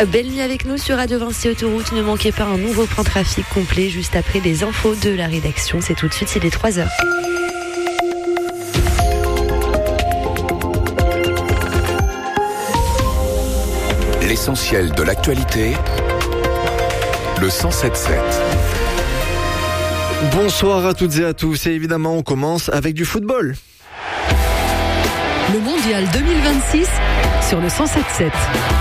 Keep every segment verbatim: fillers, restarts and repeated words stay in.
Belle nuit avec nous sur Radio Vinci Autoroute. Ne manquez pas un nouveau plan trafic complet juste après les infos de la rédaction. C'est tout de suite, il est trois heures. L'essentiel de l'actualité, le cent sept sept. Bonsoir à toutes et à tous. Et évidemment, on commence avec du football. Le mondial deux mille vingt-six sur le cent sept sept.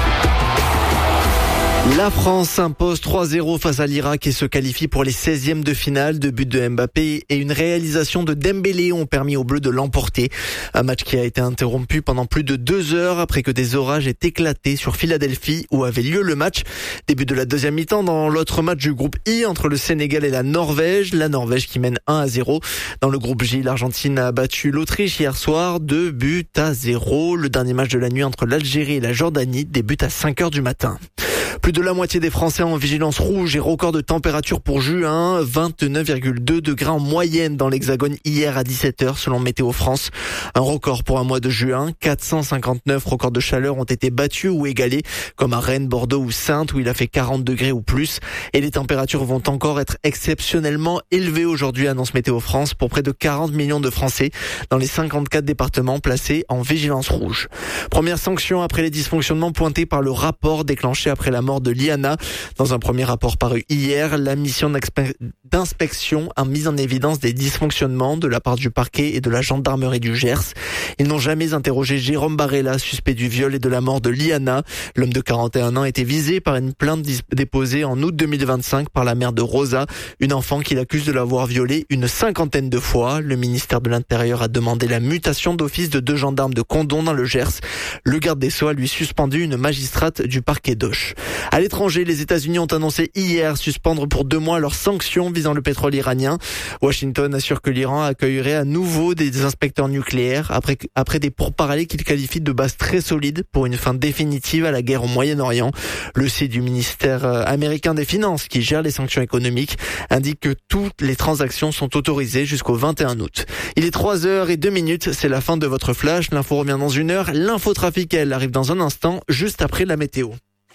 La France s'impose trois zéro face à l'Irak et se qualifie pour les seizièmes de finale. Deux buts de Mbappé et une réalisation de Dembélé ont permis aux Bleus de l'emporter. Un match qui a été interrompu pendant plus de deux heures après que des orages aient éclaté sur Philadelphie où avait lieu le match. Début de la deuxième mi-temps dans l'autre match du groupe I entre le Sénégal et la Norvège. La Norvège qui mène un à zéro. Dans le groupe J, l'Argentine a battu l'Autriche hier soir, deux buts à zéro. Le dernier match de la nuit entre l'Algérie et la Jordanie débute à cinq heures du matin. Plus de la moitié des Français en vigilance rouge et record de température pour juin, vingt-neuf virgule deux degrés en moyenne dans l'Hexagone hier à dix-sept heures selon Météo France. Un record pour un mois de juin, quatre cent cinquante-neuf records de chaleur ont été battus ou égalés, comme à Rennes, Bordeaux ou Saintes où il a fait quarante degrés ou plus. Et les températures vont encore être exceptionnellement élevées aujourd'hui, annonce Météo France, pour près de quarante millions de Français dans les cinquante-quatre départements placés en vigilance rouge. Première sanction après les dysfonctionnements pointés par le rapport déclenché après la mort de Liana. Dans un premier rapport paru hier, la mission d'inspection a mis en évidence des dysfonctionnements de la part du parquet et de la gendarmerie du Gers. Ils n'ont jamais interrogé Jérôme Barella, suspect du viol et de la mort de Liana. L'homme de quarante et un ans était visé par une plainte déposée en août deux mille vingt-cinq par la mère de Rosa, une enfant qu'il accuse de l'avoir violée une cinquantaine de fois. Le ministère de l'Intérieur a demandé la mutation d'office de deux gendarmes de Condom dans le Gers. Le garde des Sceaux a lui suspendu une magistrate du parquet d'Auch. À l'étranger, les États-Unis ont annoncé hier suspendre pour deux mois leurs sanctions visant le pétrole iranien. Washington assure que l'Iran accueillerait à nouveau des inspecteurs nucléaires après, après des pourparlers qu'il qualifie de base très solides pour une fin définitive à la guerre au Moyen-Orient. Le site du ministère américain des Finances, qui gère les sanctions économiques, indique que toutes les transactions sont autorisées jusqu'au vingt et un août. Il est trois heures et deux minutes, c'est la fin de votre flash. L'info revient dans une heure. L'infotrafic, elle, arrive dans un instant, juste après la météo.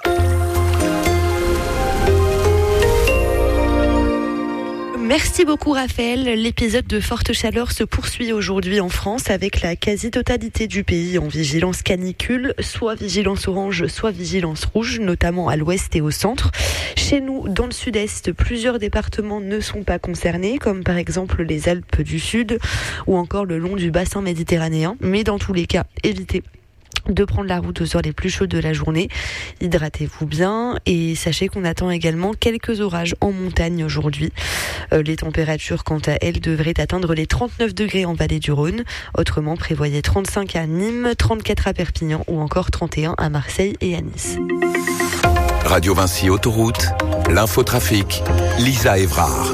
Merci beaucoup Raphaël. L'épisode de forte chaleur se poursuit aujourd'hui en France avec la quasi-totalité du pays en vigilance canicule, soit vigilance orange, soit vigilance rouge, notamment à l'ouest et au centre. Chez nous, dans le sud-est, plusieurs départements ne sont pas concernés, comme par exemple les Alpes du Sud ou encore le long du bassin méditerranéen. Mais dans tous les cas, évitez de prendre la route aux heures les plus chaudes de la journée. Hydratez-vous bien et sachez qu'on attend également quelques orages en montagne aujourd'hui. Euh, les températures, quant à elles, devraient atteindre les trente-neuf degrés en vallée du Rhône. Autrement, prévoyez trente-cinq à Nîmes, trente-quatre à Perpignan ou encore trente et un à Marseille et à Nice. Radio Vinci Autoroute, l'infotrafic, Lisa Évrard.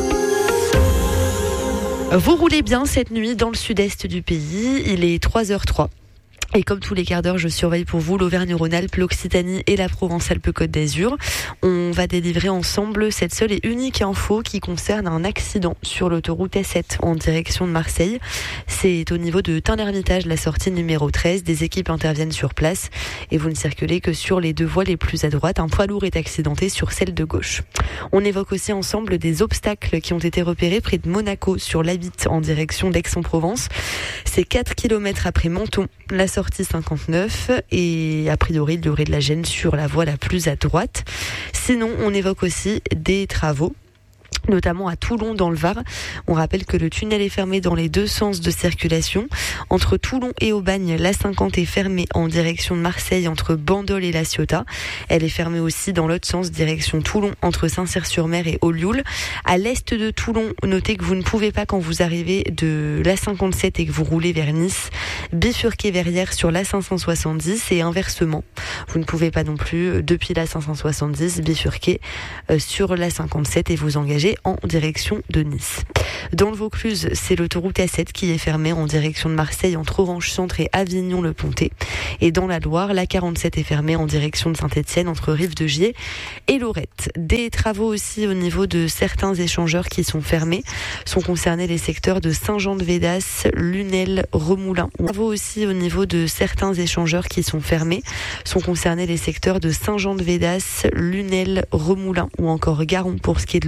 Vous roulez bien cette nuit dans le sud-est du pays. Il est trois heures trois. Et comme tous les quarts d'heure, je surveille pour vous l'Auvergne-Rhône-Alpes, l'Occitanie et la Provence-Alpes-Côte d'Azur. On va délivrer ensemble cette seule et unique info qui concerne un accident sur l'autoroute S sept en direction de Marseille. C'est au niveau de Tain-l'Hermitage, la sortie numéro treize. Des équipes interviennent sur place et vous ne circulez que sur les deux voies les plus à droite. Un poids lourd est accidenté sur celle de gauche. On évoque aussi ensemble des obstacles qui ont été repérés près de Monaco sur l'A huit en direction d'Aix-en-Provence. C'est quatre kilomètres après Menton, la sortie cinquante-neuf, et a priori il y aurait de la gêne sur la voie la plus à droite. Sinon, on évoque aussi des travaux, notamment à Toulon dans le Var. On rappelle que le tunnel est fermé dans les deux sens de circulation. Entre Toulon et Aubagne, l'A cinquante est fermée en direction de Marseille entre Bandol et La Ciotat. Elle est fermée aussi dans l'autre sens, direction Toulon, entre Saint-Cyr-sur-Mer et Olioul. À l'est de Toulon, notez que vous ne pouvez pas, quand vous arrivez de l'A cinquante-sept et que vous roulez vers Nice, bifurquer Verrières sur l'A cinq cent soixante-dix et inversement. Vous ne pouvez pas non plus, depuis l'A cinq cent soixante-dix, bifurquer sur l'A cinquante-sept et vous engager en direction de Nice. Dans le Vaucluse, c'est l'autoroute A sept qui est fermée en direction de Marseille entre Orange Centre et Avignon-le-Pontet. Et dans la Loire, la quarante-sept est fermée en direction de Saint-Étienne entre Rive-de-Gier et Lorette. Des travaux aussi au niveau de certains échangeurs qui sont fermés. Sont concernés les secteurs de Saint-Jean-de-Védas, Lunel, Remoulin. Travaux aussi au niveau de certains échangeurs qui sont fermés. Sont concernés les secteurs de Saint-Jean-de-Védas, Lunel, Remoulin ou encore Garon pour ce qui est de